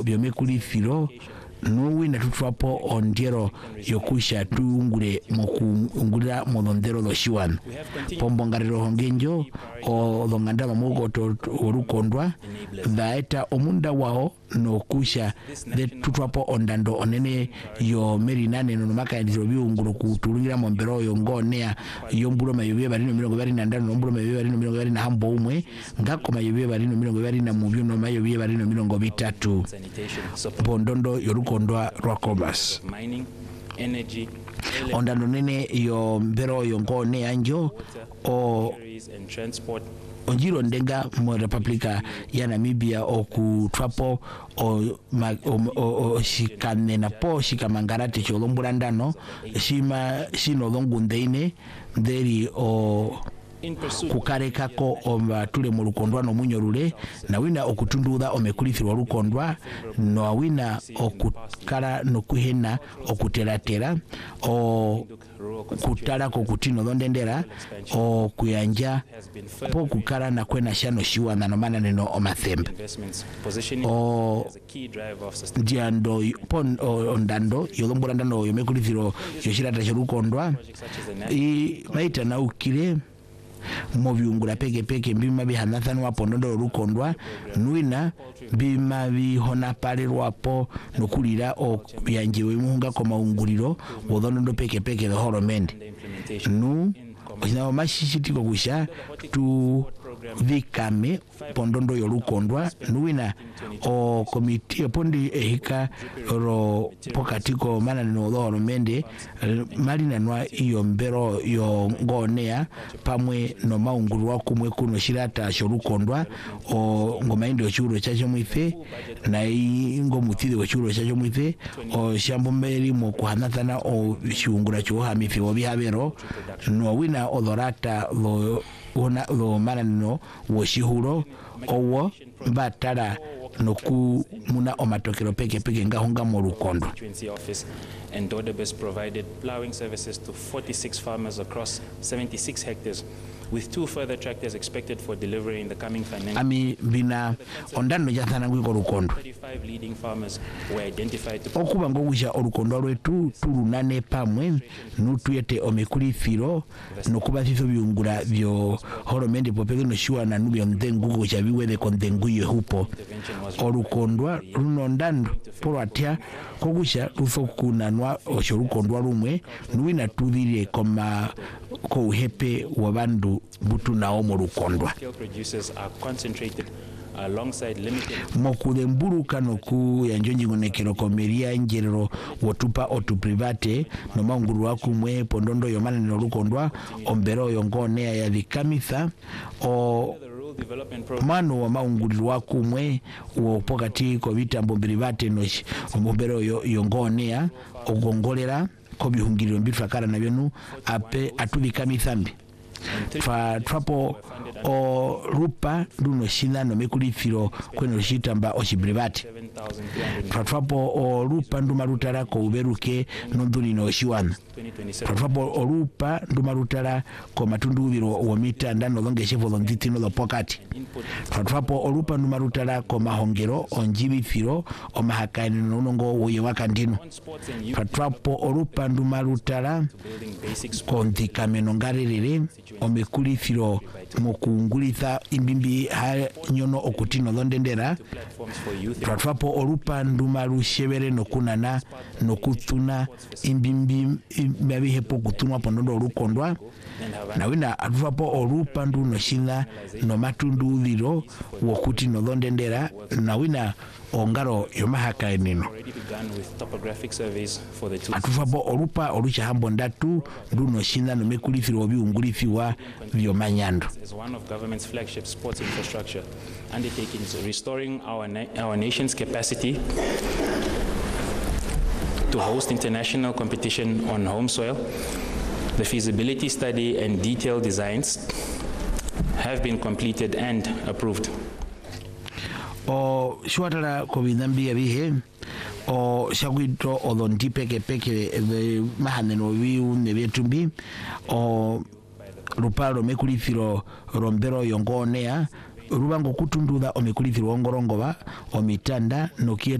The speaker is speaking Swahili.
byomekulifiro nuwina tutwapo ondiero yokusha tuungule mokungulira modondero doshiwan pombongariro hongenjo o donganda mamugo olukondwa daeta omunda wao nokusha de tutwapo ondando onene yo merinane no makayindiro biungulu kutulira mombero yo ngonea yombulo mayobye bali no 25 nombulo mayobye bali no 20 na hambo umwe ngako mayobye bali no 20 na mubyo no mayobye bali no 30 bondondo yorukondwa rwakobas ondando nene yo mbero yo ngonea njo o onjiro ndenga mo Republika ya Namibia okutwapo o shikane na po shikamangarate cholombulandano shino longundeine nderi o kukarekako omatule mu lukondwa no munyorule na wina okutunduza omekulifirwa lukondwa no wina okukala no kuhena okuteratera o kutala ko kutino ndendera o kuyanja po kukala na kwena shano shiwana no mana neno omathemba o diando pon ondando yolombulandano yomekulifirwa yoshirata cholukondwa I maita na ukire mobiungula peke mbima bihanathanu wapo ndondo lukondwa nuina bima bihona palelwapo nokulira o byanjewe muhunga ko maunguliro wodondo peke the horomende nu ina mashishitiko kusha tu vikame pondondo yolukondwa nuina o komiti pondi ehika ro pokatiko mana no horomende malina nwa iyo mbero yo ngonea pamwe no maungulu wakumwe kuno shirata sholukondwa o ngomaindo churo chacho mwife na ingo mutide wa churo chacho mwife o shambo mbeli mo kuhanathana o shiungula cho hamifi obihabero no wina odorata lo manano woshihuro owo batala noku muna omatokero peke ngahonga mu lukondo. And Dodebes provided plowing services to 46 farmers across 76 hectares, with 2 further tractors expected for delivery in the coming financial year. Ami bina ondano jathana ngiko lukondo. 35 leading farmers were identified to okuba ngokusha olukondo lwetu tulunane pamwe nutuyete omekulifiro nokuba fifo byungula byo horomende popeke no shiwana nubyo ndengugo chabiwele kondenguye hupo olukondwa lunondando polwatya kokusha lufo kunanwa oshorukondwa lumwe nuwina tudhire koma ko uhepe wa bandu butu nao mu lukondwa mokudembuluka noku yanjonjingonekero komeria njerero wotupa otu private no maungulu wakumwe pondondo yomana no lukondwa ombero yongonea ya vikamisa o mano wa maungulu wakumwe wo pokati ko vitambo private no ombero yongonea ogongolera ko bihungiriro mbifakara na byonu ape atuvikamisambi twapo o rupa luno shina no mekulifiro kweno shitamba oshibrivati twapo o rupa ndumarutara ko uberuke nonduni no shiwana twapo o rupa ndumarutara ko matundu ubiro wo mitanda no longe shevo longitino lo pokati twapo o rupa ndumarutara ko mahongero onjibifiro o mahakani nongo woye wakandino twapo o rupa ndumarutara ko ndikameno ngarerere omekulifiro mokungulitha imbimbi ha nyono okutino londendera twapo olupa ndumalu shebere nokunana nokutuna imbimbi mabihepo kutunwa pondondo olukondwa na wina atwapo olupa nduno shina no matundu udhiro wokutino londendera na wina ongaro yomahaka eneno atwapo olupa olucha hambo ndatu nduno shina no mekulifiro biungulifiwa byomanyando. Is one of government's flagship sports infrastructure undertakings restoring our nation's capacity to host international competition on home soil. The feasibility study and detailed designs have been completed and approved. O shwatala ko binambia bihe o shagwito odondi peke mahaneno biu nebyetumbi o lupalo mekulifiro rombero yongonea rubango kutunduza omekulifiro ongorongoba omitanda nokie